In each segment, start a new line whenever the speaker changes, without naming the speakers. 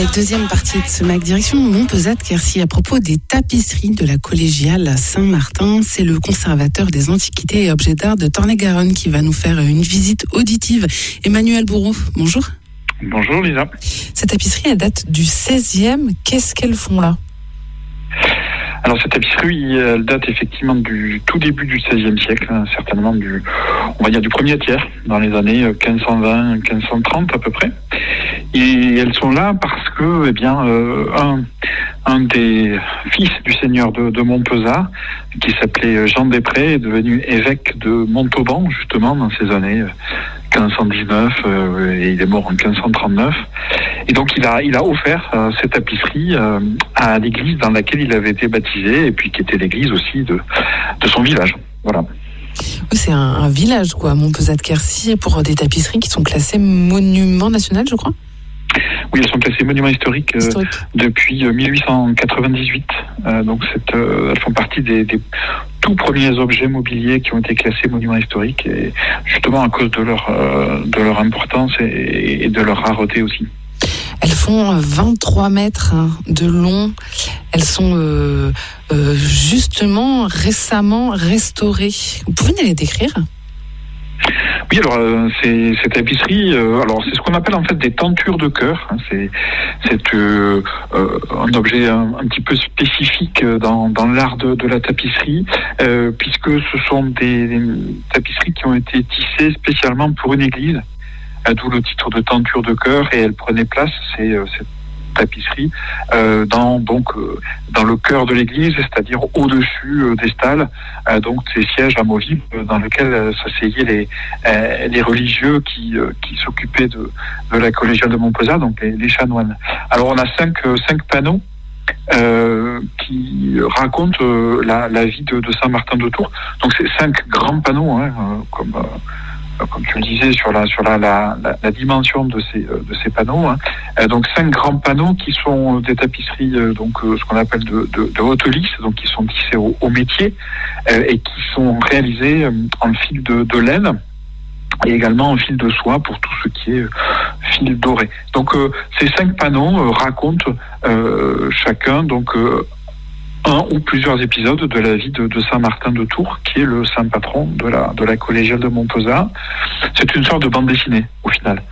Deuxième partie de ce MAC direction Montpezat-Quercy à propos des tapisseries de la collégiale à Saint-Martin. C'est le conservateur des antiquités et objets d'art de Tornet-Garonne qui va nous faire une visite auditive. Emmanuel Bourreau, bonjour.
Bonjour Lisa.
Ces tapisseries, elles datent du 16e. Qu'est-ce qu'elles font là ?
Alors cette tapisserie, elle date effectivement du tout début du XVIe siècle, certainement on va dire du premier tiers, dans les années 1520-1530 à peu près. Et elles sont là parce que, un des fils du seigneur de Montpezat, qui s'appelait Jean Després, est devenu évêque de Montauban, justement, dans ces années 1519, et il est mort en 1539. Et donc il a offert ces tapisseries à l'église dans laquelle il avait été baptisé, et puis qui était l'église aussi de son village. Voilà.
C'est un village, quoi, Montpezat-Quercy, pour des tapisseries qui sont classées monument national, je crois.
Oui, elles sont classées monuments historiques depuis 1898. Donc elles font partie des tout premiers objets mobiliers qui ont été classés monuments historiques, et justement à cause de leur importance et de leur rareté aussi.
Elles font 23 mètres de long. Elles sont justement récemment restaurées. Vous pouvez nous les décrire ?
Oui, alors ces tapisseries, c'est ce qu'on appelle en fait des tentures de cœur. C'est un objet un petit peu spécifique dans l'art de la tapisserie, puisque ce sont des tapisseries qui ont été tissées spécialement pour une église, d'où le titre de tenture de cœur, et elles prenaient place, cette tapisserie, dans le cœur de l'église, c'est-à-dire au-dessus des stalles, donc ces sièges amovibles dans lesquels s'asseyaient les religieux qui s'occupaient de la collégiale de Montpezat, donc les chanoines. Alors on a cinq panneaux qui racontent la vie de Saint-Martin de Tours. Donc c'est 5 grands panneaux, comme tu le disais, sur la dimension de ces panneaux. Donc 5 grands panneaux qui sont des tapisseries, ce qu'on appelle de haute lisse, donc qui sont tissés au métier, et qui sont réalisés en fil de laine, et également en fil de soie pour tout ce qui est fil doré. Donc ces 5 panneaux racontent chacun un ou plusieurs épisodes de la vie de Saint-Martin de Tours, qui est le saint patron de la collégiale de Montpezat. C'est une sorte de bande dessinée, au final.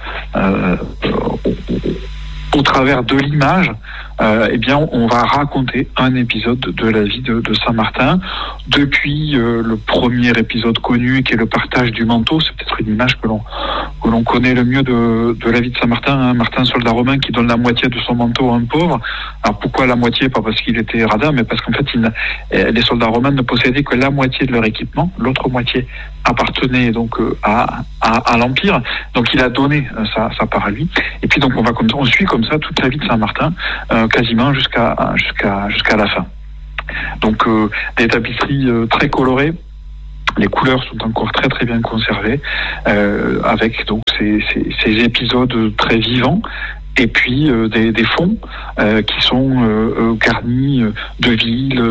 Au travers de l'image, on va raconter un épisode de la vie de Saint-Martin, depuis le premier épisode connu, qui est le partage du manteau. C'est peut-être une image que l'on connaît le mieux de la vie de Saint-Martin, Martin, soldat romain, qui donne la moitié de son manteau à un pauvre. Alors pourquoi la moitié ? Pas parce qu'il était radin, mais parce qu'en fait, les soldats romains ne possédaient que la moitié de leur équipement. L'autre moitié appartenait donc à l'Empire. Donc il a donné sa part à lui. Et puis donc on suit comme ça toute la vie de Saint-Martin, quasiment jusqu'à la fin. Donc des tapisseries très colorées. Les couleurs sont encore très très bien conservées, avec donc ces épisodes très vivants, et puis des fonds qui sont garnis de villes,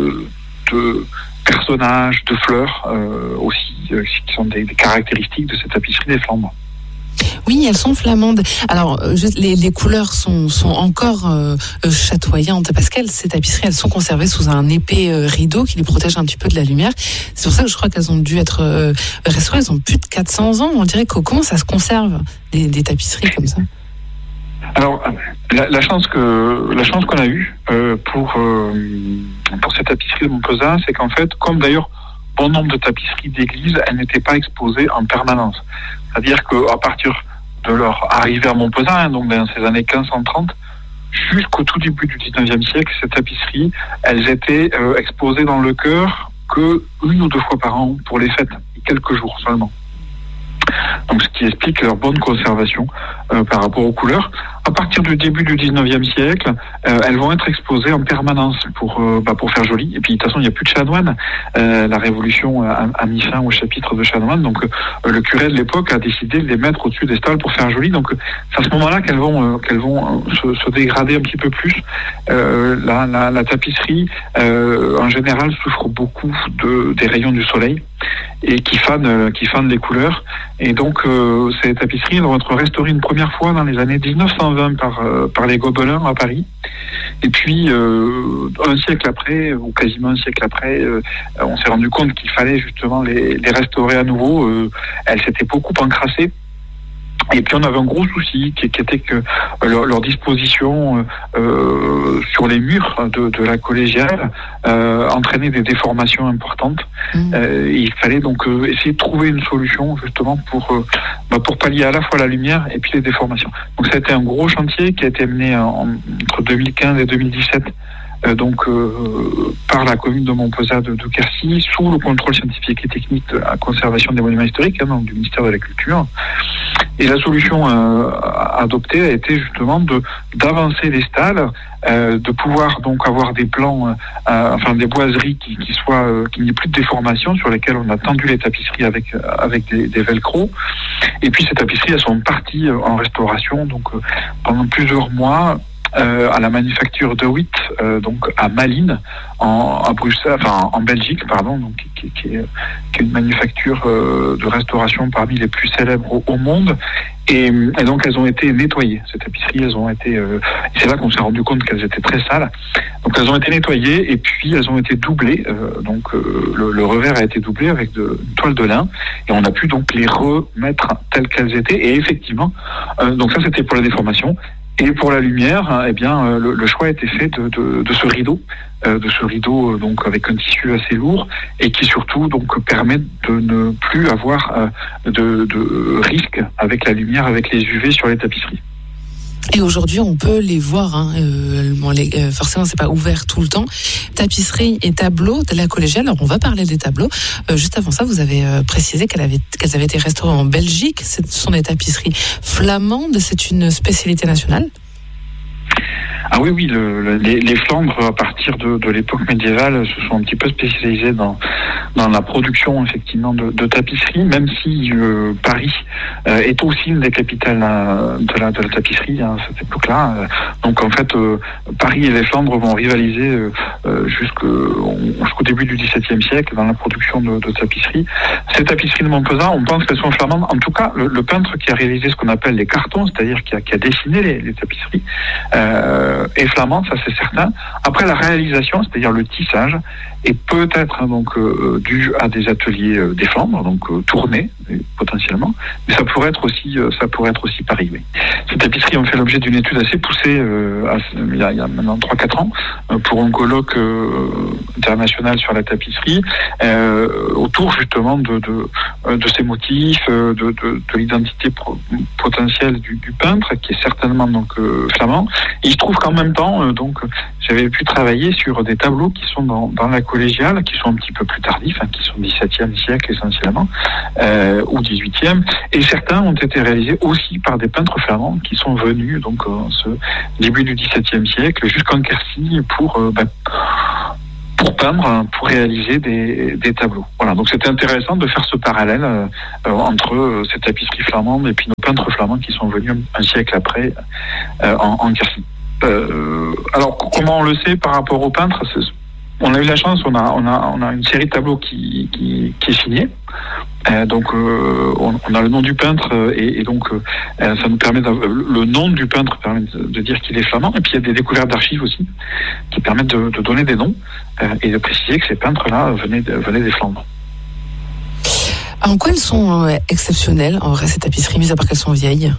de personnages, de fleurs aussi, qui sont des caractéristiques de cette tapisserie des Flandres.
Oui, elles sont flamandes. Alors, les couleurs sont encore chatoyantes, parce que ces tapisseries, elles sont conservées sous un épais rideau qui les protège un petit peu de la lumière. C'est pour ça que je crois qu'elles ont dû être restaurées. Elles ont plus de 400 ans. On dirait comment ça se conserve, des tapisseries comme ça.
Alors, la chance qu'on a eue pour cette tapisserie de Montpezat, c'est qu'en fait, comme d'ailleurs bon nombre de tapisseries d'église, elles n'étaient pas exposées en permanence. C'est-à-dire qu'à partir de leur arrivée à Montpezat, donc dans ces années 1530, jusqu'au tout début du 19e siècle, ces tapisseries, elles étaient exposées dans le chœur que 1 ou 2 fois par an pour les fêtes, quelques jours seulement. Donc ce qui explique leur bonne conservation par rapport aux couleurs. À partir du début du 19e siècle, elles vont être exposées en permanence pour faire joli. Et puis de toute façon, il n'y a plus de chanoines. La Révolution a mis fin au chapitre de chanoines. Donc le curé de l'époque a décidé de les mettre au-dessus des stalles pour faire joli. Donc c'est à ce moment-là qu'elles vont se dégrader un petit peu plus. La tapisserie, en général, souffre beaucoup des rayons du soleil. et qui fanent les couleurs. Et donc ces tapisseries vont être restaurées une première fois dans les années 1920 par les Gobelins à Paris. Et puis un siècle après, ou quasiment un siècle après, on s'est rendu compte qu'il fallait justement les restaurer à nouveau. Elles s'étaient beaucoup encrassées. Et puis on avait un gros souci qui était que leur disposition sur les murs de la collégiale entraînait des déformations importantes. Il fallait donc essayer de trouver une solution justement pour pallier à la fois la lumière et puis les déformations. Donc ça a été un gros chantier qui a été mené entre 2015 et 2017 par la commune de Montpezat de Quercy, sous le contrôle scientifique et technique de la conservation des monuments historiques, donc du ministère de la Culture. Et la solution adoptée a été justement d'avancer les stalles, de pouvoir donc avoir des plans, des boiseries qui qu'il n'y ait plus de déformation, sur lesquelles on a tendu les tapisseries avec des velcro. Et puis ces tapisseries, elles sont parties en restauration donc pendant plusieurs mois. À la manufacture de Witt, donc à Malines, à Bruxelles, en Belgique, pardon, donc qui est une manufacture de restauration parmi les plus célèbres au monde. Et donc elles ont été nettoyées. Ces tapisseries, elles ont été. C'est là qu'on s'est rendu compte qu'elles étaient très sales. Donc elles ont été nettoyées et puis elles ont été doublées. Donc le revers a été doublé avec une toile de lin et on a pu donc les remettre telles qu'elles étaient. Et effectivement, donc ça c'était pour la déformation. Et pour la lumière, le choix a été fait de ce rideau, donc avec un tissu assez lourd et qui surtout donc permet de ne plus avoir de risque avec la lumière, avec les UV sur les tapisseries.
Et aujourd'hui, on peut les voir. Forcément, c'est pas ouvert tout le temps. Tapisserie et tableaux de la collégiale. Alors, on va parler des tableaux. Juste avant ça, vous avez précisé qu'elles avaient été restaurées en Belgique. Ce sont des tapisseries flamandes. C'est une spécialité nationale.
Ah oui, les Flandres, à partir de l'époque médiévale, se sont un petit peu spécialisés dans la production, effectivement, de tapisserie, même si Paris est aussi une des capitales de la tapisserie à cette époque-là. Donc, en fait, Paris et les Flandres vont rivaliser jusqu'au début du XVIIe siècle dans la production de tapisserie. Ces tapisseries de Montpezat, on pense qu'elles sont flamandes. En tout cas, le peintre qui a réalisé ce qu'on appelle les cartons, c'est-à-dire qui a dessiné les tapisseries, est flamand, ça c'est certain. Après la réalisation, c'est-à-dire le tissage, est peut-être dû à des ateliers des Flandres, donc tournés potentiellement, mais ça pourrait être aussi Paris. Oui. Ces tapisseries ont fait l'objet d'une étude assez poussée il y a maintenant 3-4 ans pour un colloque international sur la tapisserie autour justement de ces motifs, de l'identité potentielle du peintre qui est certainement donc flamand. Et il se trouve qu'en même temps j'avais pu travailler sur des tableaux qui sont dans la collégiale, qui sont un petit peu plus tardifs, qui sont 17e siècle essentiellement, ou 18e, et certains ont été réalisés aussi par des peintres flamands qui sont venus donc ce début du 17e siècle jusqu'en Quercy pour peindre, pour réaliser des tableaux. Voilà, donc c'était intéressant de faire ce parallèle entre ces tapisseries flamandes et puis nos peintres flamands qui sont venus un siècle après en Quercy. Alors comment on le sait par rapport aux peintres? On a eu la chance, on a une série de tableaux qui est signée. Donc on a le nom du peintre et donc ça nous permet le nom du peintre permet de dire qu'il est flamand. Et puis il y a des découvertes d'archives aussi qui permettent de donner des noms et de préciser que ces peintres-là venaient des Flandres.
En quoi elles sont exceptionnelles en vrai ces tapisseries, mis à part qu'elles sont vieilles?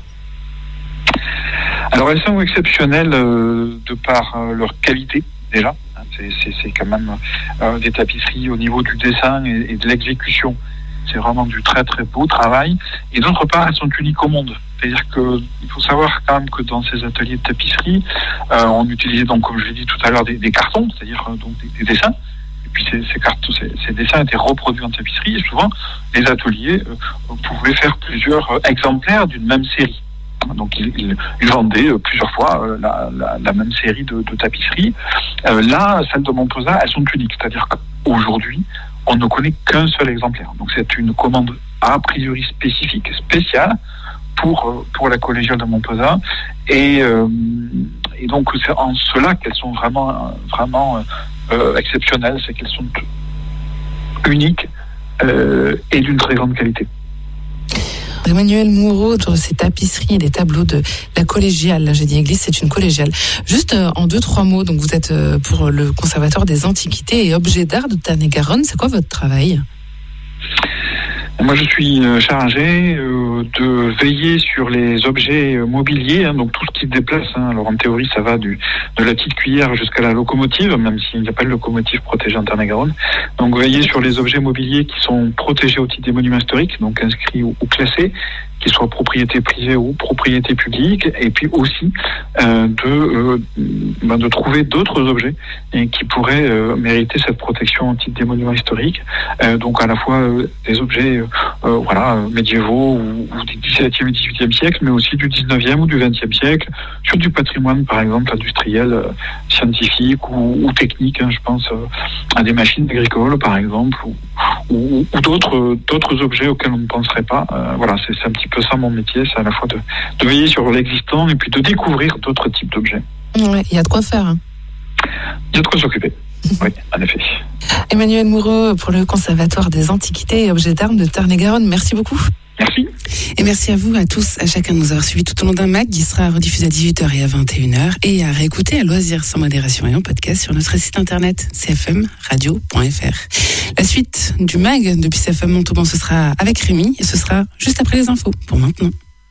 Alors elles sont exceptionnelles de par leur qualité déjà. C'est quand même des tapisseries au niveau du dessin et de l'exécution. C'est vraiment du très très beau travail. Et d'autre part, elles sont uniques au monde. C'est-à-dire qu'il faut savoir quand même que dans ces ateliers de tapisserie, on utilisait donc, comme je l'ai dit tout à l'heure, des cartons, c'est-à-dire donc des dessins. Et puis ces dessins étaient reproduits en tapisserie. Et souvent, les ateliers pouvaient faire plusieurs exemplaires d'une même série. Donc ils vendaient plusieurs fois la même série de tapisseries. Là, celles de Montpezat, elles sont uniques. C'est-à-dire qu'aujourd'hui, on ne connaît qu'un seul exemplaire. Donc c'est une commande a priori spéciale pour la collégiale de Montpezat. Et donc c'est en cela qu'elles sont vraiment exceptionnelles. C'est qu'elles sont uniques et d'une très grande qualité.
Emmanuel Moureau, autour de ces tapisseries et des tableaux de la collégiale. Là, j'ai dit église, c'est une collégiale. Juste en 2-3 mots, donc vous êtes pour le Conservatoire des Antiquités et Objets d'Art de Tarn-et-Garonne. C'est quoi votre travail ?
Moi, je suis chargé de veiller sur les objets mobiliers, donc tout ce qui se déplace. Alors en théorie, ça va de la petite cuillère jusqu'à la locomotive, même s'il n'y a pas de locomotive protégée en Tarn-et-Garonne. Donc veiller sur les objets mobiliers qui sont protégés au titre des monuments historiques, donc inscrits ou classés, qu'ils soient propriété privée ou propriété publique, et puis aussi de trouver d'autres objets qui pourraient mériter cette protection au titre des monuments historiques. Donc à la fois des objets médiévaux ou du XVIIe et XVIIIe siècle, mais aussi du XIXe ou du XXe siècle, sur du patrimoine par exemple industriel, scientifique ou technique. Je pense à des machines agricoles par exemple, ou d'autres objets auxquels on ne penserait pas. C'est un petit peu ça mon métier, c'est à la fois de veiller sur l'existant et puis de découvrir d'autres types d'objets.
Ouais, il y a de quoi faire.
Il y a de quoi s'occuper. Oui, en effet.
Emmanuel Moureau pour le Conservatoire des Antiquités et Objets d'Art de Tarn-et-Garonne. Merci beaucoup.
Merci.
Et merci à vous, à tous, à chacun de nous avoir suivis tout au long d'un MAG qui sera rediffusé à 18h et à 21h et à réécouter à loisir sans modération et en podcast sur notre site internet cfmradio.fr. La suite du MAG depuis CFM Montauban, ce sera avec Rémi et ce sera juste après les infos. Pour maintenant.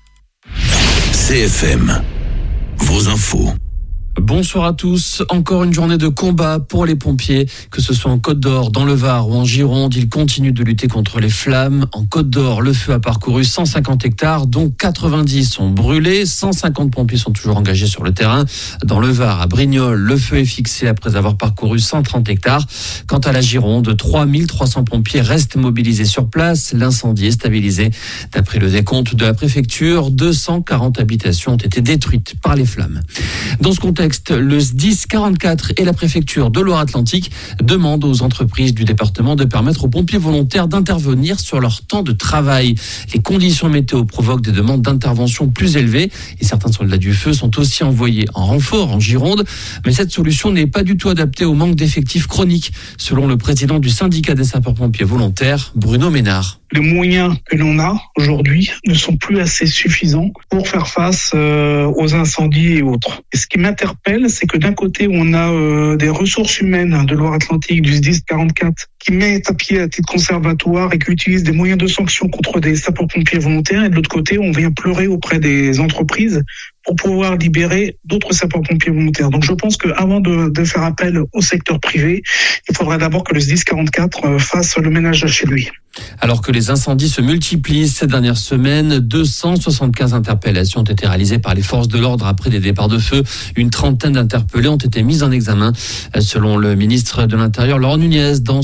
CFM, vos infos.
Bonsoir à tous. Encore une journée de combat pour les pompiers, que ce soit en Côte d'Or, dans le Var ou en Gironde. Ils continuent de lutter contre les flammes. En Côte d'Or, le feu a parcouru 150 hectares, dont 90 sont brûlés. 150 pompiers sont toujours engagés sur le terrain. Dans le Var, à Brignoles, le feu est fixé après avoir parcouru 130 hectares. Quant à la Gironde, 3300 pompiers restent mobilisés sur place. L'incendie est stabilisé. D'après le décompte de la préfecture, 240 habitations ont été détruites par les flammes. Dans ce contexte, le SDIS 44 et la préfecture de Loire-Atlantique demandent aux entreprises du département de permettre aux pompiers volontaires d'intervenir sur leur temps de travail. Les conditions météo provoquent des demandes d'intervention plus élevées et certains soldats du feu sont aussi envoyés en renfort en Gironde. Mais cette solution n'est pas du tout adaptée au manque d'effectifs chroniques, selon le président du syndicat des sapeurs-pompiers volontaires, Bruno Ménard.
Les moyens que l'on a aujourd'hui ne sont plus assez suffisants pour faire face aux incendies et autres. Et ce qui m'interpelle, c'est que d'un côté, on a des ressources humaines de Loire-Atlantique, du SDIS 44, qui mettent à pied à titre conservatoire et qui utilisent des moyens de sanction contre des sapeurs-pompiers volontaires. Et de l'autre côté, on vient pleurer auprès des entreprises pour pouvoir libérer d'autres sapeurs-pompiers volontaires. Donc je pense qu'avant de faire appel au secteur privé, il faudrait d'abord que le SDIS 44 fasse le ménage chez lui.
Alors que les incendies se multiplient ces dernières semaines, 275 interpellations ont été réalisées par les forces de l'ordre après des départs de feu. Une trentaine d'interpellés ont été mis en examen. Selon le ministre de l'Intérieur, Laurent Nunez, dans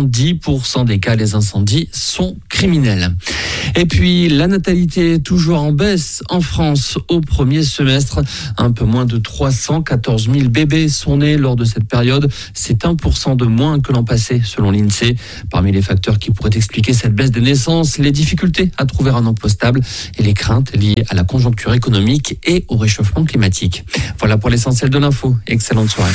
70% des cas, les incendies sont criminels. Et puis, la natalité est toujours en baisse en France au premier semestre. Un peu moins de 314 000 bébés sont nés lors de cette période. C'est 1% de moins que l'an passé, selon l'INSEE. Parmi les facteurs qui pourraient expliquer cette baisse des naissances, les difficultés à trouver un emploi stable et les craintes liées à la conjoncture économique et au réchauffement climatique. Voilà pour l'essentiel de l'info. Excellente soirée.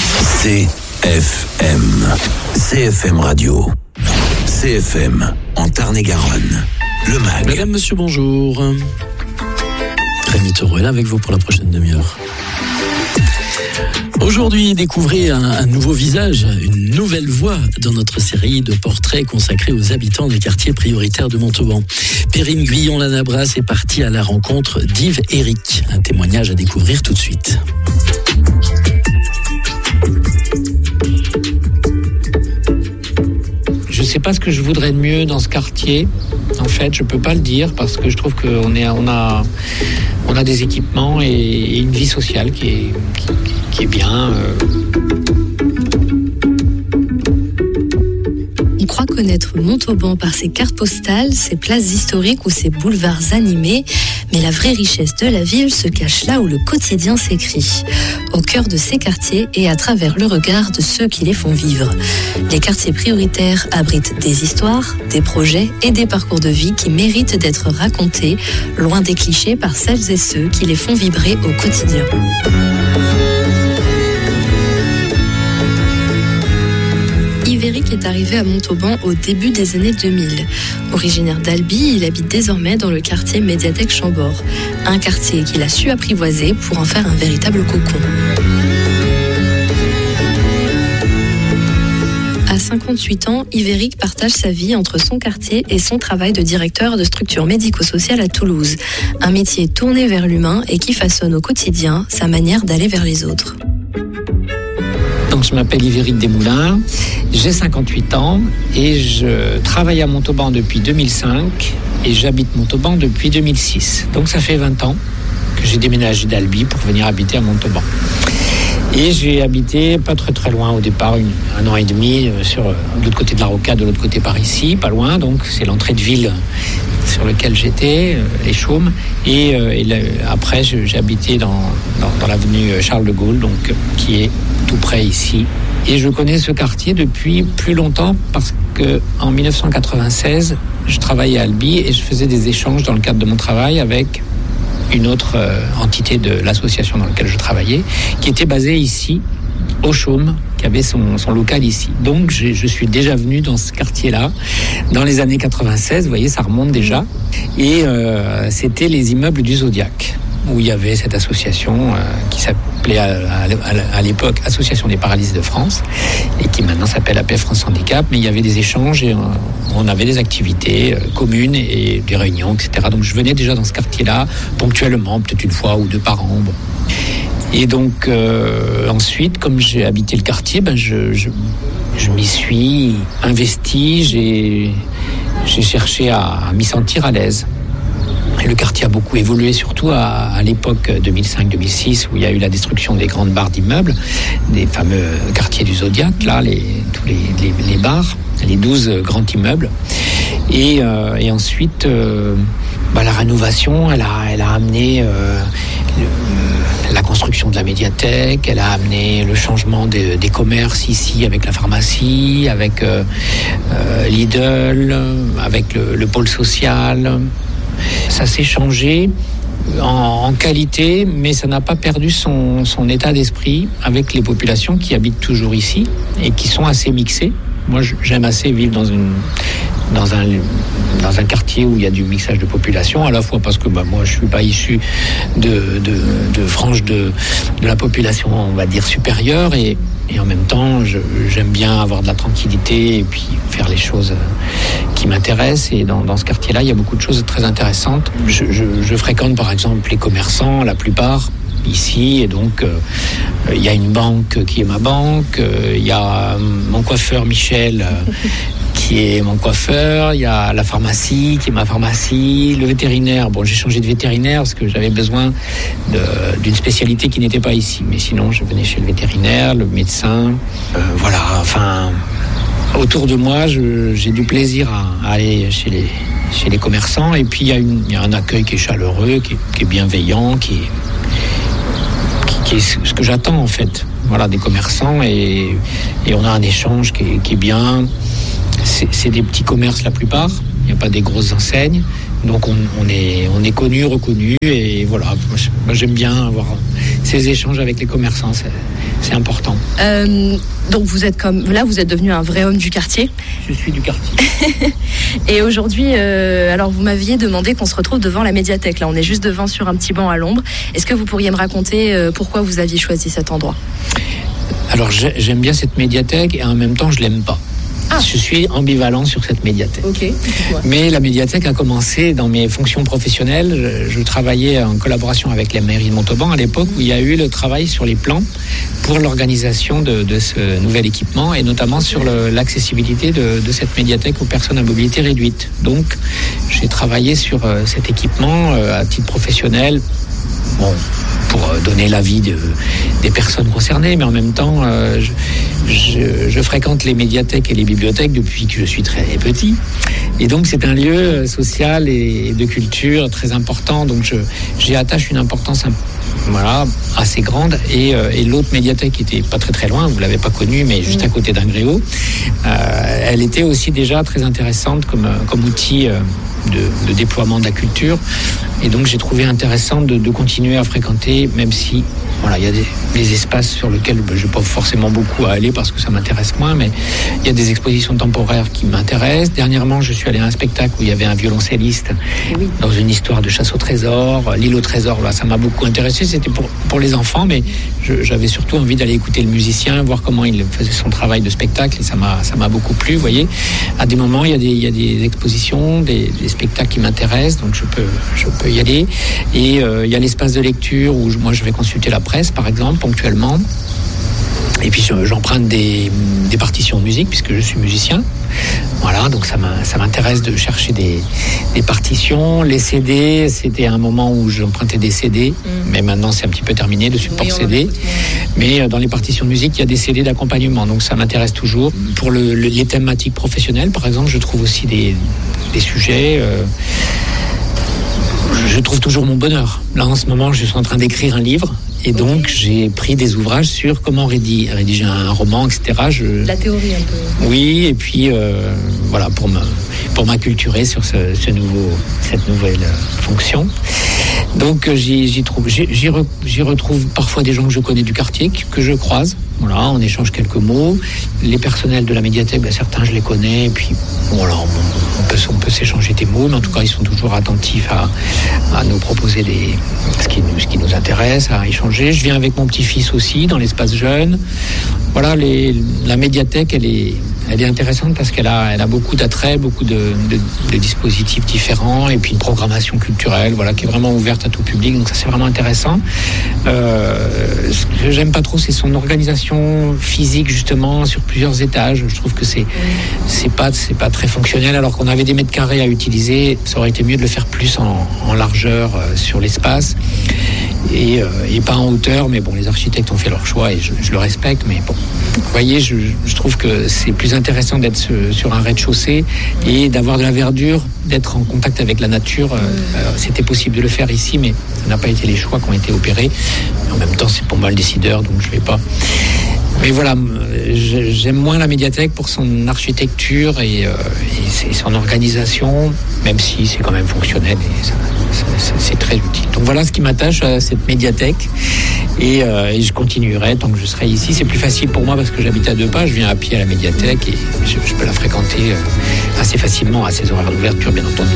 CFM Radio. CFM en Tarn-et-Garonne. Le MAG.
Madame, monsieur, bonjour. Rémi Taureau est là avec vous pour la prochaine demi-heure. Aujourd'hui, découvrez un nouveau visage, une nouvelle voix dans notre série de portraits consacrés aux habitants des quartiers prioritaires de Montauban. Perrine Guyon-Lanabras est partie à la rencontre d'Yves Eric. Un témoignage à découvrir tout de suite.
Je ne sais pas ce que je voudrais de mieux dans ce quartier. En fait, je ne peux pas le dire parce que je trouve qu'on a des équipements et une vie sociale qui est bien.
On croit connaître Montauban par ses cartes postales, ses places historiques ou ses boulevards animés, mais la vraie richesse de la ville se cache là où le quotidien s'écrit, au cœur de ces quartiers et à travers le regard de ceux qui les font vivre. Les quartiers prioritaires abritent des histoires, des projets et des parcours de vie qui méritent d'être racontés, loin des clichés par celles et ceux qui les font vibrer au quotidien. Yves Eric est arrivé à Montauban au début des années 2000. Originaire d'Albi, il habite désormais dans le quartier Médiathèque Chambord. Un quartier qu'il a su apprivoiser pour en faire un véritable cocon. À 58 ans, Yves-Éric partage sa vie entre son quartier et son travail de directeur de structure médico-sociale à Toulouse. Un métier tourné vers l'humain et qui façonne au quotidien sa manière d'aller vers les autres.
Donc je m'appelle Yves-Éric Desmoulins, j'ai 58 ans et je travaille à Montauban depuis 2005 et j'habite Montauban depuis 2006. Donc ça fait 20 ans que j'ai déménagé d'Albi pour venir habiter à Montauban. Et j'ai habité pas très loin au départ, un an et demi, de l'autre côté de la Rocade, de l'autre côté par ici, pas loin. Donc c'est l'entrée de ville sur laquelle j'étais, les Chaumes. Et après, j'ai habité dans l'avenue Charles de Gaulle, donc qui est tout près ici. Et je connais ce quartier depuis plus longtemps parce que en 1996, je travaillais à Albi et je faisais des échanges dans le cadre de mon travail avec une autre entité de l'association dans laquelle je travaillais, qui était basée ici, au Chaume, qui avait son local ici. Donc je suis déjà venu dans ce quartier-là, dans les années 96, vous voyez, ça remonte déjà. Et c'était les immeubles du Zodiac, où il y avait cette association qui s'appelait à l'époque Association des paralysés de France, et qui maintenant s'appelle AP France Handicap, mais il y avait des échanges et on avait des activités communes et des réunions, etc. Donc je venais déjà dans ce quartier-là, ponctuellement, peut-être une fois ou deux par an. Bon. Et donc ensuite, comme j'ai habité le quartier, je m'y suis investi, j'ai cherché à m'y sentir à l'aise. Et le quartier a beaucoup évolué, surtout à l'époque 2005-2006, où il y a eu la destruction des grandes barres d'immeubles, des fameux quartiers du Zodiac, là, tous les bars, les 12 grands immeubles. Et ensuite, la rénovation, elle a amené la construction de la médiathèque, elle a amené le changement des commerces ici avec la pharmacie, avec Lidl, avec le pôle social. Ça s'est changé en qualité, mais ça n'a pas perdu son état d'esprit avec les populations qui habitent toujours ici et qui sont assez mixées. Moi, j'aime assez vivre dans un quartier où il y a du mixage de population, à la fois parce que moi, je suis pas issu de frange de la population, on va dire, supérieure, et en même temps, j'aime bien avoir de la tranquillité et puis faire les choses qui m'intéressent. Et dans ce quartier-là, il y a beaucoup de choses très intéressantes. Je fréquente par exemple les commerçants, la plupart, ici, et donc il y a une banque qui est ma banque, il y a mon coiffeur Michel qui est mon coiffeur, il y a la pharmacie qui est ma pharmacie, le vétérinaire. Bon, j'ai changé de vétérinaire parce que j'avais besoin d'une spécialité qui n'était pas ici, mais sinon je venais chez le vétérinaire, le médecin, voilà, enfin autour de moi j'ai du plaisir à aller chez les commerçants, et puis il y a un accueil qui est chaleureux, qui est bienveillant, qui est ce que j'attends en fait, voilà, des commerçants, et on a un échange qui est bien. C'est des petits commerces la plupart, il n'y a pas des grosses enseignes, donc on est connu, reconnu, et voilà, moi j'aime bien avoir ces échanges avec les commerçants, c'est important.
Donc vous êtes devenu un vrai homme du quartier.
Je suis du quartier.
Et aujourd'hui, alors vous m'aviez demandé qu'on se retrouve devant la médiathèque. Là, on est juste devant sur un petit banc à l'ombre. Est-ce que vous pourriez me raconter pourquoi vous aviez choisi cet endroit ?
Alors j'aime bien cette médiathèque et en même temps je l'aime pas. Ah. Je suis ambivalent sur cette médiathèque.
Okay.
Mais la médiathèque a commencé dans mes fonctions professionnelles. Je travaillais en collaboration avec la mairie de Montauban à l'époque où il y a eu le travail sur les plans pour l'organisation de ce nouvel équipement, et notamment sur l'accessibilité de cette médiathèque aux personnes à mobilité réduite. Donc j'ai travaillé sur cet équipement à titre professionnel. Bon, pour donner l'avis des personnes concernées, mais en même temps, je fréquente les médiathèques et les bibliothèques depuis que je suis très petit. Et donc, c'est un lieu social et de culture très important. Donc, j'y attache une importance voilà, assez grande, et l'autre médiathèque qui était pas très très loin, vous l'avez pas connue, mais juste à côté d'Ingréau, elle était aussi déjà très intéressante comme outil de déploiement de la culture, et donc j'ai trouvé intéressant de continuer à fréquenter, même si voilà, il y a des espaces sur lesquels je n'ai pas forcément beaucoup à aller parce que ça m'intéresse moins, mais il y a des expositions temporaires qui m'intéressent. Dernièrement, je suis allé à un spectacle où il y avait un violoncelliste dans une histoire de chasse au trésor, l'île au trésor. Là, ça m'a beaucoup intéressé. C'était pour les enfants, mais j'avais surtout envie d'aller écouter le musicien, voir comment il faisait son travail de spectacle, et ça m'a beaucoup plu. Vous voyez, à des moments, il y a des expositions, des spectacles qui m'intéressent, donc je peux y aller. Et il y a l'espace de lecture où moi je vais consulter la presse, par exemple, ponctuellement. Et puis j'emprunte des partitions de musique puisque je suis musicien. Voilà, donc ça m'intéresse de chercher des partitions. Les CD, c'était un moment où j'empruntais des CD, mais maintenant c'est un petit peu terminé, le support CD. Mais dans les partitions de musique, il y a des CD d'accompagnement, donc ça m'intéresse toujours. Pour les thématiques professionnelles, par exemple, je trouve aussi des sujets... Je trouve toujours mon bonheur. Là, en ce moment, je suis en train d'écrire un livre. Et donc, j'ai pris des ouvrages sur comment rédiger un roman, etc.
La théorie, un peu.
Oui, et puis, voilà, pour m'acculturer sur cette nouvelle fonction. Donc, j'y retrouve parfois des gens que je connais du quartier, que je croise. Voilà, on échange quelques mots. Les personnels de la médiathèque, certains, je les connais. Et puis, voilà, on peut s'échanger des mots, mais en tout cas, ils sont toujours attentifs à nous proposer ce qui nous intéresse, à échanger. Je viens avec mon petit-fils aussi dans l'espace jeune. Voilà, la médiathèque, elle est intéressante parce qu'elle a beaucoup d'attraits, beaucoup de dispositifs différents, et puis une programmation culturelle, voilà, qui est vraiment ouverte à tout public. Donc ça, c'est vraiment intéressant. Ce que j'aime pas trop, c'est son organisation physique, justement, sur plusieurs étages. Je trouve que c'est pas très fonctionnel, alors qu'on avait des mètres carrés à utiliser. Ça aurait été mieux de le faire plus en largeur sur l'espace. Et pas en hauteur, mais bon, les architectes ont fait leur choix et je le respecte, mais bon, vous voyez, je trouve que c'est plus intéressant d'être sur un rez-de-chaussée et d'avoir de la verdure, d'être en contact avec la nature. C'était possible de le faire ici, mais ça n'a pas été les choix qui ont été opérés. En même temps, c'est pour moi le décideur, donc je vais pas. Mais voilà, j'aime moins la médiathèque pour son architecture et son organisation, même si c'est quand même fonctionnel et c'est très utile. Donc voilà ce qui m'attache à cette médiathèque, et je continuerai tant que je serai ici. C'est plus facile pour moi parce que j'habite à 2 pas, je viens à pied à la médiathèque et je peux la fréquenter assez facilement à ses horaires d'ouverture, bien entendu.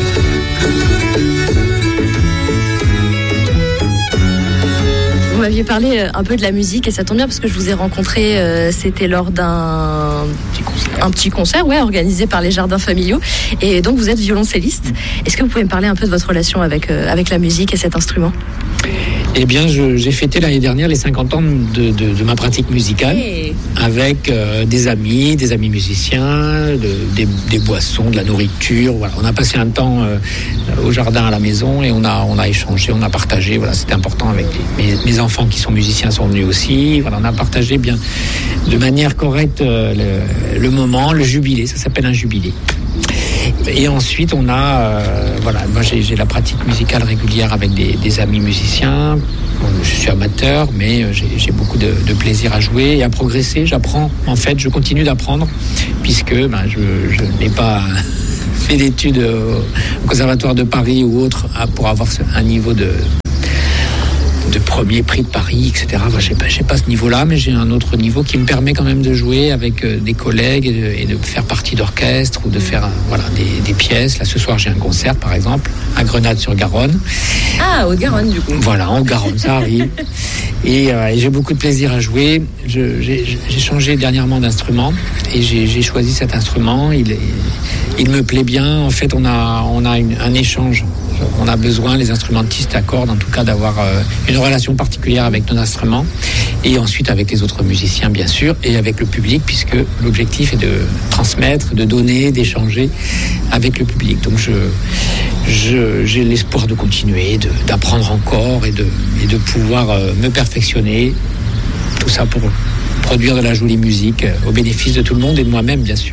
Vous m'aviez parlé un peu de la musique et ça tombe bien parce que je vous ai rencontré, c'était lors d'un petit concert organisé par les Jardins Familiaux, et donc vous êtes violoncelliste. Est-ce que vous pouvez me parler un peu de votre relation avec la musique et cet instrument ?
Eh bien, j'ai fêté l'année dernière les 50 ans de ma pratique musicale, avec des amis musiciens, des boissons, de la nourriture. Voilà, on a passé un temps au jardin à la maison et on a échangé, on a partagé. Voilà, c'était important avec mes enfants qui sont musiciens sont venus aussi. Voilà, on a partagé bien de manière correcte le moment, le jubilé. Ça s'appelle un jubilé. Et ensuite, on a, moi j'ai la pratique musicale régulière avec des amis musiciens. Je suis amateur, mais j'ai beaucoup de plaisir à jouer et à progresser. J'apprends, en fait, je continue d'apprendre, puisque je n'ai pas fait d'études au Conservatoire de Paris ou autre pour avoir un niveau de premier prix de Paris, etc. J'ai pas ce niveau-là, mais j'ai un autre niveau qui me permet quand même de jouer avec des collègues et de faire partie d'orchestre ou de faire des pièces. Là, ce soir, j'ai un concert, par exemple, à Grenade-sur-Garonne.
Ah, Haute-Garonne, du coup.
Voilà, en Garonne, ça arrive. Et j'ai beaucoup de plaisir à jouer. J'ai changé dernièrement d'instrument et j'ai choisi cet instrument. Il me plaît bien. En fait, on a un échange. On a besoin, les instrumentistes à cordes, en tout cas, d'avoir une relation particulière avec nos instruments, et ensuite avec les autres musiciens, bien sûr, et avec le public, puisque l'objectif est de transmettre, de donner, d'échanger avec le public. Donc j'ai l'espoir de continuer, d'apprendre encore et de pouvoir me perfectionner. Tout ça pour produire de la jolie musique au bénéfice de tout le monde et de moi-même, bien sûr.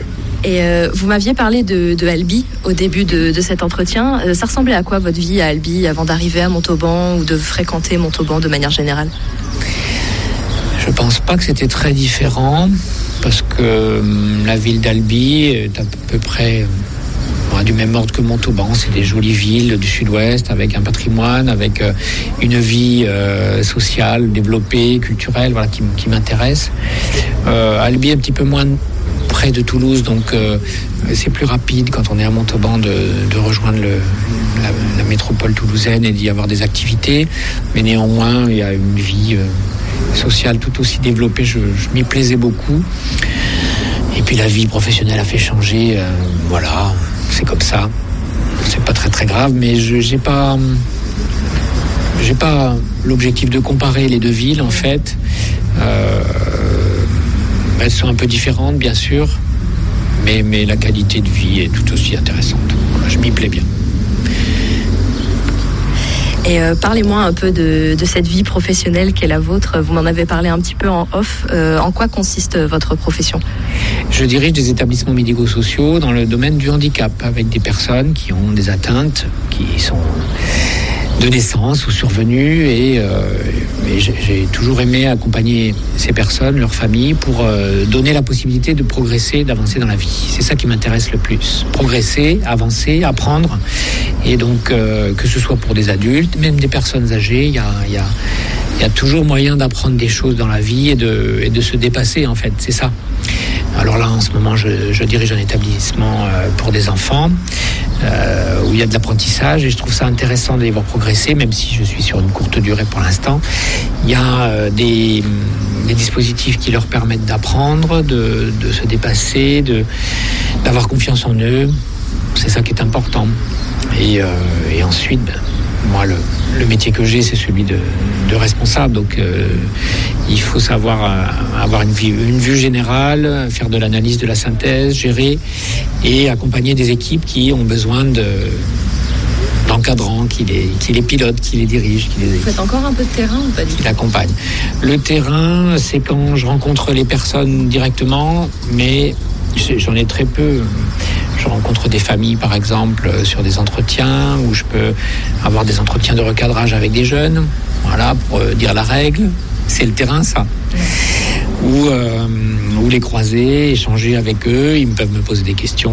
Et vous m'aviez parlé de Albi au début de cet entretien. Ça ressemblait à quoi votre vie à Albi avant d'arriver à Montauban ou de fréquenter Montauban de manière générale ?
Je pense pas que c'était très différent parce que la ville d'Albi est à peu près du même ordre que Montauban. C'est des jolies villes du sud-ouest avec un patrimoine, avec une vie sociale, développée, culturelle, voilà, qui m'intéresse. Albi est un petit peu moins près de Toulouse, donc c'est plus rapide quand on est à Montauban de rejoindre la métropole toulousaine et d'y avoir des activités. Mais néanmoins, il y a une vie sociale tout aussi développée. Je m'y plaisais beaucoup. Et puis la vie professionnelle a fait changer. Voilà, c'est comme ça. C'est pas très très grave, mais j'ai pas l'objectif de comparer les deux villes en fait. Elles sont un peu différentes, bien sûr, mais la qualité de vie est tout aussi intéressante. Voilà, je m'y plais bien.
Et parlez-moi un peu de cette vie professionnelle qu'est la vôtre. Vous m'en avez parlé un petit peu en off. En quoi consiste votre profession ?
Je dirige des établissements médico-sociaux dans le domaine du handicap, avec des personnes qui ont des atteintes, qui sont de naissance ou survenues. Et j'ai toujours aimé accompagner ces personnes, leurs familles, pour donner la possibilité de progresser, d'avancer dans la vie. C'est ça qui m'intéresse le plus. Progresser, avancer, apprendre. Et donc, que ce soit pour des adultes, même des personnes âgées, il y a toujours moyen d'apprendre des choses dans la vie et de se dépasser, en fait. C'est ça. Alors là, en ce moment, je dirige un établissement pour des enfants où il y a de l'apprentissage et je trouve ça intéressant de les voir progresser, même si je suis sur une courte durée pour l'instant. Il y a des dispositifs qui leur permettent d'apprendre, de se dépasser, d'avoir confiance en eux. C'est ça qui est important. Et ensuite, moi, le métier que j'ai, c'est celui de responsable. Donc, il faut savoir avoir une vue générale, faire de l'analyse, de la synthèse, gérer et accompagner des équipes qui ont besoin d'encadrants, qui les pilotent, qui les dirigent.
Vous faites encore un peu de terrain ou pas du tout ?
Qui l'accompagnent. Le terrain, c'est quand je rencontre les personnes directement, mais j'en ai très peu. Je rencontre des familles, par exemple, sur des entretiens, où je peux avoir des entretiens de recadrage avec des jeunes, voilà, pour dire la règle. C'est le terrain, ça. Ou les croiser, échanger avec eux, ils peuvent me poser des questions,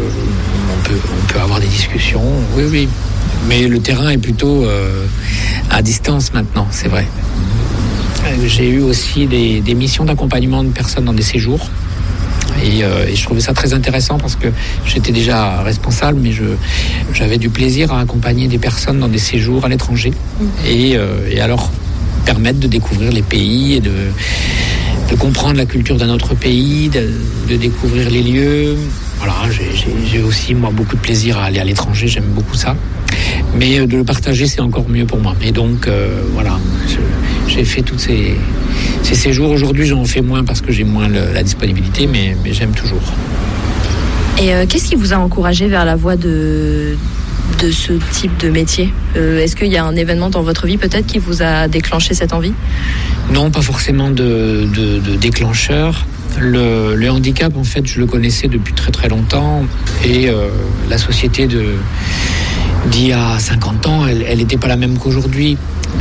on peut avoir des discussions, oui. Mais le terrain est plutôt à distance maintenant, c'est vrai. J'ai eu aussi des missions d'accompagnement de personnes dans des séjours. Et je trouvais ça très intéressant parce que j'étais déjà responsable, mais j'avais du plaisir à accompagner des personnes dans des séjours à l'étranger et à leur permettre de découvrir les pays et de comprendre la culture d'un autre pays, de découvrir les lieux. Voilà, j'ai aussi moi beaucoup de plaisir à aller à l'étranger, j'aime beaucoup ça. Mais de le partager, c'est encore mieux pour moi. Et donc voilà, j'ai fait tous ces séjours. Aujourd'hui, j'en fais moins parce que j'ai moins la disponibilité, mais j'aime toujours.
Et qu'est-ce qui vous a encouragé vers la voie de ce type de métier ? Est-ce qu'il y a un événement dans votre vie peut-être qui vous a déclenché cette envie ?
Non, pas forcément de déclencheur. Le handicap, en fait, je le connaissais depuis très très longtemps et la société d'il y a 50 ans, elle n'était pas la même qu'aujourd'hui.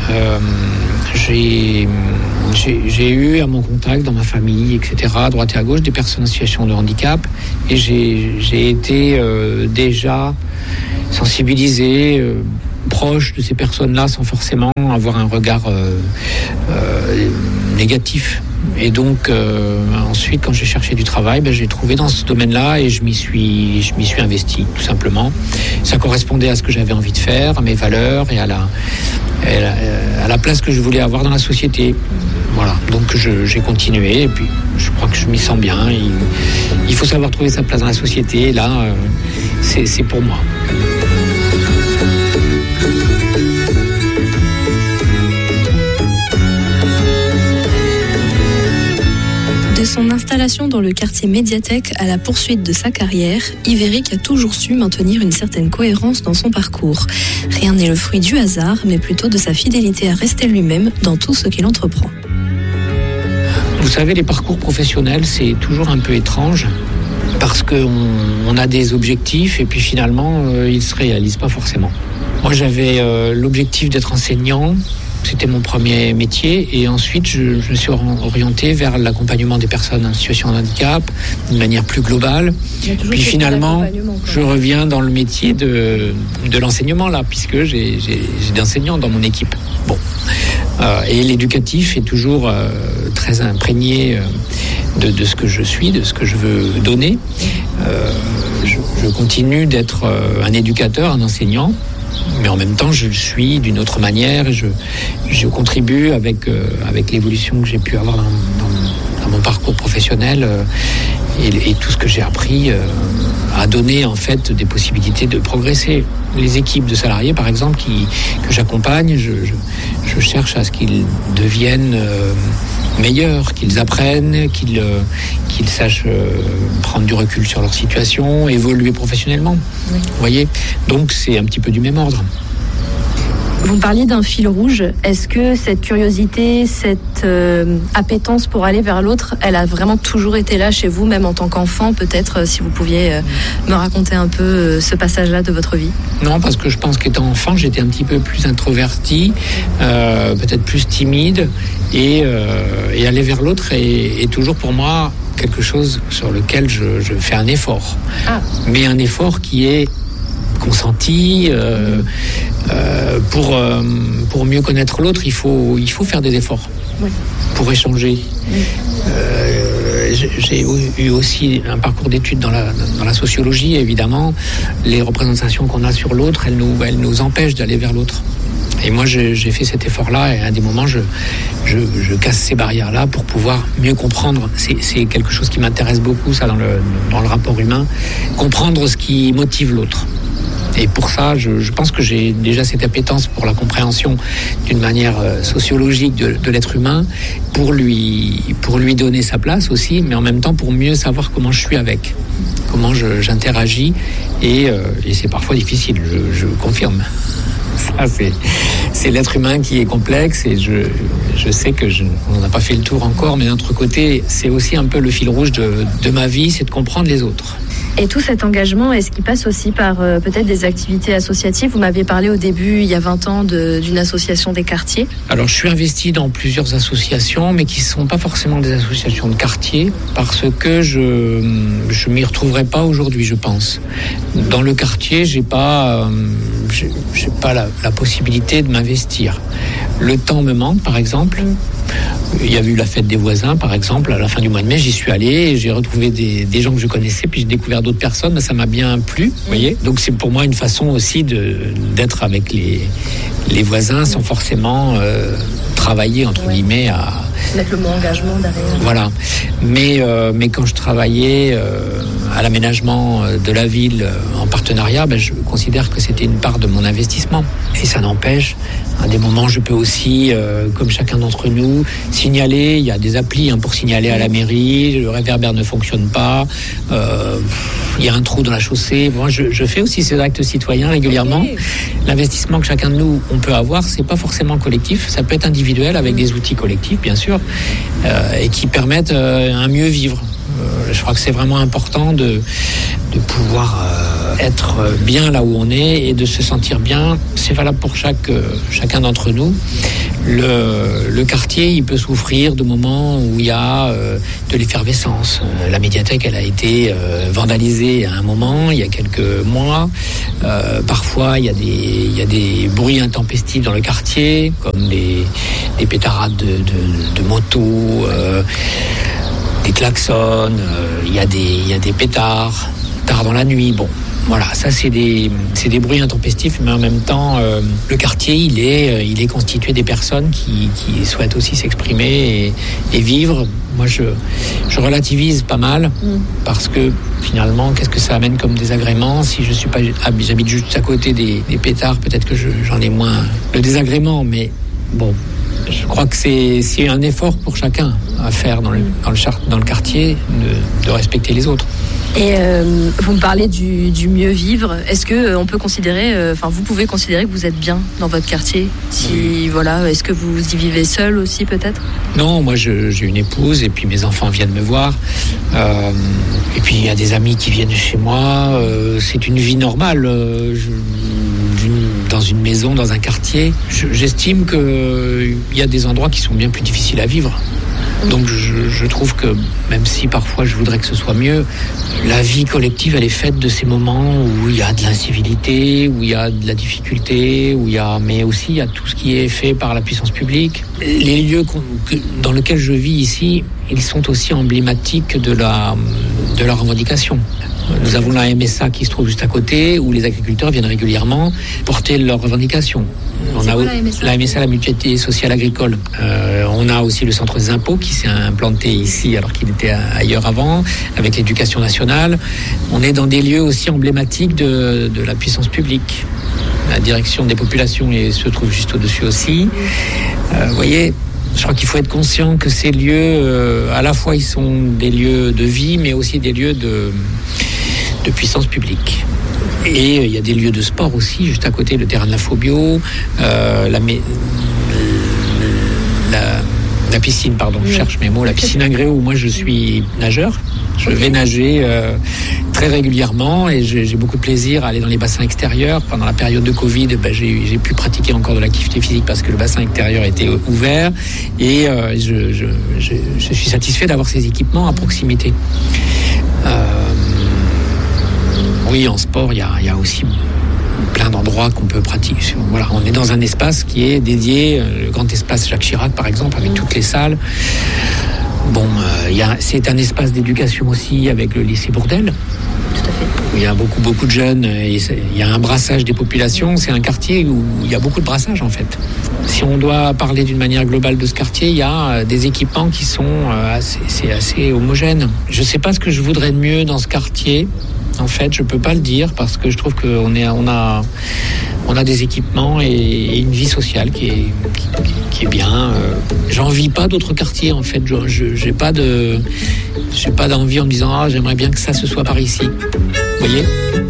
J'ai eu à mon contact, dans ma famille, etc., à droite et à gauche, des personnes en situation de handicap et j'ai été déjà sensibilisé, proche de ces personnes-là sans forcément avoir un regard négatif. Et donc ensuite, quand j'ai cherché du travail, j'ai trouvé dans ce domaine-là et je m'y suis investi, tout simplement. Ça correspondait à ce que j'avais envie de faire, à mes valeurs et à la place que je voulais avoir dans la société. Voilà, donc j'ai continué et puis je crois que je m'y sens bien. Il faut savoir trouver sa place dans la société et là, c'est pour moi.
De son installation dans le quartier Médiathèque à la poursuite de sa carrière, Yves-Éric a toujours su maintenir une certaine cohérence dans son parcours. Rien n'est le fruit du hasard, mais plutôt de sa fidélité à rester lui-même dans tout ce qu'il entreprend.
Vous savez, les parcours professionnels, c'est toujours un peu étrange. parce qu'on a des objectifs et puis finalement, ils ne se réalisent pas forcément. Moi, j'avais l'objectif d'être enseignant. C'était mon premier métier et ensuite je me suis orienté vers l'accompagnement des personnes en situation de handicap d'une manière plus globale. Puis finalement, je reviens dans le métier de l'enseignement là, puisque j'ai d'enseignants dans mon équipe. Bon, et l'éducatif est toujours très imprégné de ce que je suis, de ce que je veux donner. Je continue d'être un éducateur, un enseignant. Mais en même temps, je le suis d'une autre manière et je contribue avec l'évolution que j'ai pu avoir dans mon parcours professionnel et tout ce que j'ai appris à donner en fait des possibilités de progresser. Les équipes de salariés, par exemple, que j'accompagne, je cherche à ce qu'ils deviennent meilleurs, qu'ils apprennent, qu'ils sachent prendre du recul sur leur situation, évoluer professionnellement. Oui. Vous voyez ? Donc c'est un petit peu du même ordre.
Vous me parliez d'un fil rouge. Est-ce que cette curiosité, cette appétence pour aller vers l'autre, elle a vraiment toujours été là chez vous, même en tant qu'enfant? Peut-être si vous pouviez me raconter un peu ce passage-là de votre vie.
Non, parce que je pense qu'étant enfant, j'étais un petit peu plus introverti, peut-être plus timide, et aller vers l'autre est toujours pour moi quelque chose sur lequel je fais un effort. Ah. Mais un effort qui est consenti. Pour mieux connaître l'autre, il faut faire des efforts. Oui. Pour échanger. Oui. J'ai eu aussi un parcours d'études dans la sociologie. Évidemment, les représentations qu'on a sur l'autre, elles nous empêchent d'aller vers l'autre. Et moi, j'ai fait cet effort-là, et à des moments, je casse ces barrières-là pour pouvoir mieux comprendre. C'est quelque chose qui m'intéresse beaucoup, ça, dans le rapport humain. Comprendre ce qui motive l'autre. Et pour ça, je pense que j'ai déjà cette appétence pour la compréhension d'une manière sociologique de l'être humain, pour lui donner sa place aussi, mais en même temps pour mieux savoir comment je suis avec, comment j'interagis, et c'est parfois difficile, je confirme. Ça, c'est l'être humain qui est complexe, et je sais que on n'a pas fait le tour encore, mais d'un autre côté, c'est aussi un peu le fil rouge de ma vie, c'est de comprendre les autres.
Et tout cet engagement, est-ce qu'il passe aussi par peut-être des activités associatives? Vous m'aviez parlé au début, il y a 20 ans, d'une association des quartiers. Alors, je suis investi dans plusieurs associations, mais qui ne sont pas forcément des associations de quartier, parce que je ne m'y retrouverai pas aujourd'hui, je pense. Dans le quartier, j'ai pas la possibilité de m'investir. Le temps me manque, par exemple. Il y a eu la fête des voisins, par exemple, à la fin du mois de mai, j'y suis allé, et j'ai retrouvé des gens que je connaissais, puis j'ai découvert d'autres personnes, ça m'a bien plu, vous voyez. Donc c'est pour moi une façon aussi d'être avec les voisins sans forcément travailler, entre guillemets, à mettre le mot engagement derrière.
Voilà. Mais quand je travaillais à l'aménagement de la ville en partenariat, je considère que c'était une part de mon investissement. Et ça n'empêche, à des moments, je peux aussi, comme chacun d'entre nous, signaler. Il y a des applis pour signaler à la mairie. Le réverbère ne fonctionne pas. Il y a un trou dans la chaussée. Moi, je fais aussi ces actes citoyens régulièrement. Okay. L'investissement que chacun de nous on peut avoir, c'est pas forcément collectif. Ça peut être individuel avec des outils collectifs, bien sûr, et qui permettent un mieux vivre. Je crois que c'est vraiment important de pouvoir être bien là où on est et de se sentir bien. C'est valable pour chacun d'entre nous. Le quartier, il peut souffrir de moments où il y a de l'effervescence. La médiathèque, elle a été vandalisée à un moment, il y a quelques mois. Parfois, il y a des bruits intempestifs dans le quartier, comme des pétarades de motos, des klaxons, il y a des pétards, tard dans la nuit. Bon, voilà, ça c'est des bruits intempestifs, mais en même temps, le quartier, il est constitué des personnes qui souhaitent aussi s'exprimer et vivre. Moi, je relativise pas mal, parce que finalement, qu'est-ce que ça amène comme désagrément? Si j'habite juste à côté des pétards, peut-être que j'en ai moins le désagrément, mais bon. Je crois que c'est un effort pour chacun à faire dans le quartier de respecter les autres.
Et vous me parlez du mieux vivre. Est-ce que on peut considérer, vous pouvez considérer que vous êtes bien dans votre quartier? Est-ce que vous y vivez seul aussi peut-être?
Non, moi j'ai une épouse et puis mes enfants viennent me voir. Et puis il y a des amis qui viennent chez moi. C'est une vie normale. Dans une maison, dans un quartier. J'estime qu'il y a des endroits qui sont bien plus difficiles à vivre. Donc je trouve que même si parfois je voudrais que ce soit mieux, la vie collective elle est faite de ces moments où il y a de l'incivilité, où il y a de la difficulté, mais aussi il y a tout ce qui est fait par la puissance publique. Les lieux dans lesquels je vis ici, ils sont aussi emblématiques de la revendication. Nous avons la MSA qui se trouve juste à côté, où les agriculteurs viennent régulièrement porter leurs revendications. On a la MSA, la Mutualité Sociale Agricole. On a aussi le Centre des Impôts qui s'est implanté ici alors qu'il était ailleurs avant, avec l'Éducation nationale. On est dans des lieux aussi emblématiques de la puissance publique. La direction des populations se trouve juste au-dessus aussi. Vous voyez, je crois qu'il faut être conscient que ces lieux, à la fois ils sont des lieux de vie, mais aussi des lieux de puissance publique. Et il y a des lieux de sport aussi, juste à côté, le terrain de la Phobio, la piscine, je cherche mes mots, la piscine Ingréo où moi je suis nageur. Je vais nager très régulièrement et j'ai beaucoup de plaisir à aller dans les bassins extérieurs. Pendant la période de Covid, j'ai pu pratiquer encore de l'activité physique parce que le bassin extérieur était ouvert et je suis satisfait d'avoir ces équipements à proximité. Oui, en sport, il y a aussi plein d'endroits qu'on peut pratiquer. Voilà, on est dans un espace qui est dédié, le grand espace Jacques Chirac par exemple, avec toutes les salles. C'est un espace d'éducation aussi avec le lycée Bourdelle.
Tout à fait.
Il y a beaucoup de jeunes, et il y a un brassage des populations. C'est un quartier où il y a beaucoup de brassage en fait. Si on doit parler d'une manière globale de ce quartier, il y a des équipements qui sont assez homogènes. Je ne sais pas ce que je voudrais de mieux dans ce quartier. En fait, je peux pas le dire parce que je trouve qu'on a des équipements et une vie sociale qui est bien. J'envie pas d'autres quartiers en fait. J'ai pas d'envie en me disant j'aimerais bien que ça se soit par ici. Vous voyez ?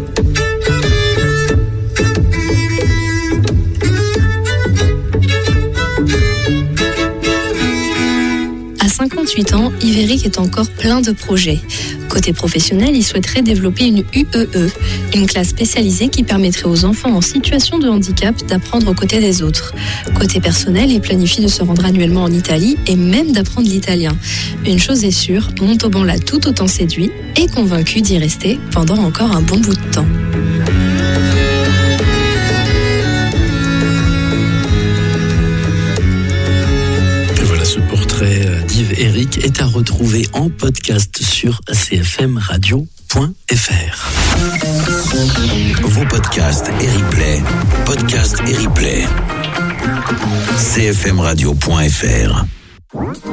À 58 ans, Yves-Éric est encore plein de projets. Côté professionnel, il souhaiterait développer une UEE, une classe spécialisée qui permettrait aux enfants en situation de handicap d'apprendre aux côtés des autres. Côté personnel, il planifie de se rendre annuellement en Italie et même d'apprendre l'italien. Une chose est sûre, Montauban l'a tout autant séduit et convaincu d'y rester pendant encore un bon bout de temps.
D'Yves-Éric est à retrouver en podcast sur cfmradio.fr.
Vos podcasts et replays, cfmradio.fr.